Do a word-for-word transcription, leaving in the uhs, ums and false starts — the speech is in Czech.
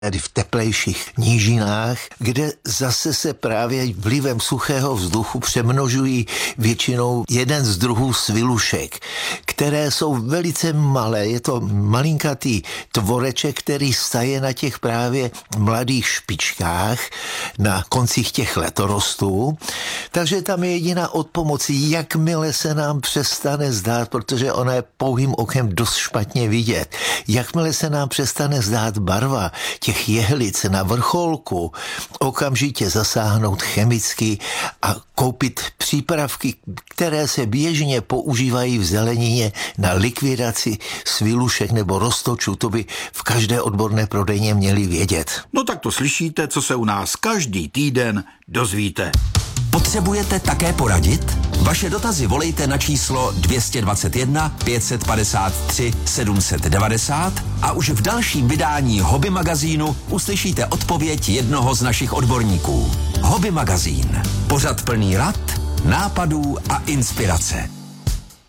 tady v teplejších nížinách, kde zase se právě vlivem suchého vzduchu přemnožují většinou jeden z druhů svilušek, které jsou velice malé. Je to malinkatý tvoreček, který staje na těch právě mladých špičkách, na koncích těch letorostů. Takže tam je jediná odpomocí, jakmile se nám přestane zdát, protože ona je pouhým okem dost špatně vidět, jakmile se nám přestane zdát barva těch jehlic na vrcholku, okamžitě zasáhnout chemicky a koupit přípravky, které se běžně používají v zelenině na likvidaci svilušek nebo roztočů. To by v každé odborné prodejně měli vědět. No tak to slyšíte, co se u nás každý týden dozvíte. Potřebujete také poradit? Vaše dotazy volejte na číslo dvě stě dvacet jedna pět padesát tři sedm set devadesát a už v dalším vydání Hobby magazínu uslyšíte odpověď jednoho z našich odborníků. Hobby magazín. Pořad plný rad, nápadů a inspirace.